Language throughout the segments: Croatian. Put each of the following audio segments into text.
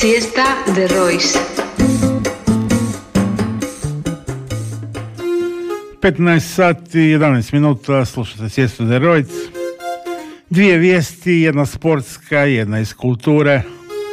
Siesta de Royce. 15 sati, 11 minuta, slušate Sjestu de Royce. Dvije vijesti, jedna sportska, jedna iz kulture.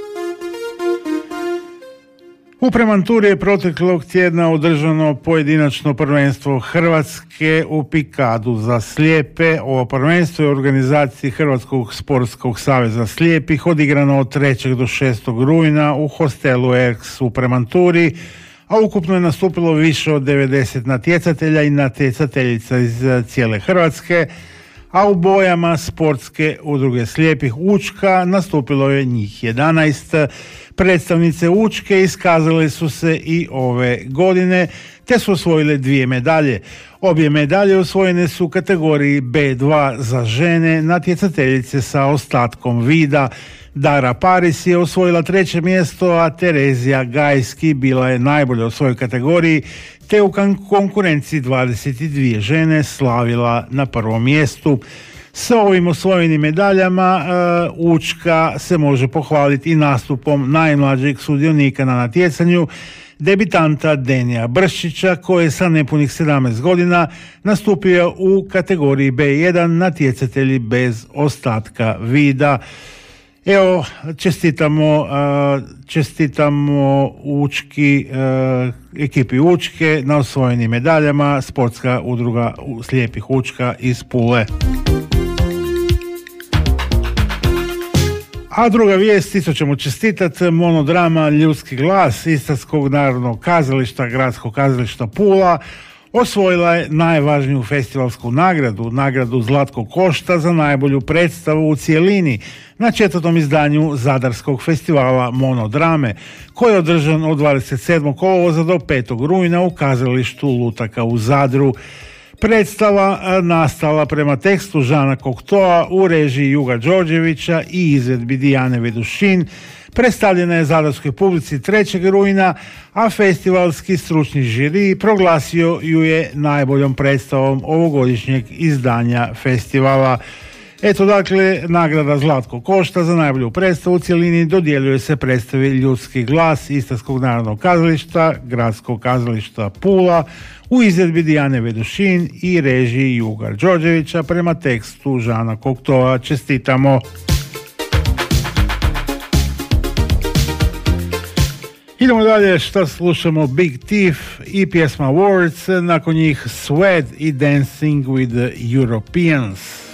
U Premanturi je proteklog tjedna održano pojedinačno prvenstvo Hrvatske u pikadu za slijepe. Ovo prvenstvo je u organizaciji Hrvatskog sportskog saveza slijepih odigrano od 3. do 6. rujna u hostelu Erks u Premanturi, a ukupno je nastupilo više od 90 natjecatelja i natjecateljica iz cijele Hrvatske, a u bojama sportske udruge slijepih Učka nastupilo je njih 11. Predstavnice Učke iskazale su se i ove godine, te su osvojile 2 medalje. Obje medalje osvojene su u kategoriji B2 za žene, natjecateljice sa ostatkom vida. Dara Paris je osvojila 3. mjesto, a Terezija Gajski bila je najbolja u svojoj kategoriji, te u konkurenciji 22 žene slavila na 1. mjestu. Sa ovim osvojenim medaljama Učka se može pohvaliti i nastupom najmlađeg sudionika na natjecanju, debitanta Denija Brščića, koji je sa nepunih 17 godina nastupio u kategoriji B1 natjecatelji bez ostatka vida. Evo, čestitamo Učki, ekipi Učke na osvojenim medaljama, sportska udruga slijepih Učka iz Pule. A druga vijest, isto ćemo čestitati, monodrama Ljudski glas Istarskog narodnog kazališta, Gradskog kazališta Pula, osvojila je najvažniju festivalsku nagradu Zlatko Košta za najbolju predstavu u cijelini na 4. izdanju Zadarskog festivala monodrame, koji je održan od 27. kolovoza do 5. rujna u kazalištu Lutaka u Zadru. Predstava nastala prema tekstu Žana Koktoa u režiji Juga Đorđevića i izvedbi Dijane Vidušin. Predstavljena je zadarskoj publici 3. rujna, a festivalski stručni žiri proglasio ju je najboljom predstavom ovogodišnjeg izdanja festivala. Eto, dakle, nagrada Zlatko Košta za najbolju predstavu u cjelini dodjeljuje se predstavi Ljudski glas Istarskog narodnog kazališta, Gradskog kazališta Pula u izvedbi Dijane Vedušin i režiji Juga Đorđevića prema tekstu Žana Koktoa. Čestitamo! Idemo dalje, šta slušamo? Big Thief i pjesma Words, nakon njih Sweat i Dancing with the Europeans.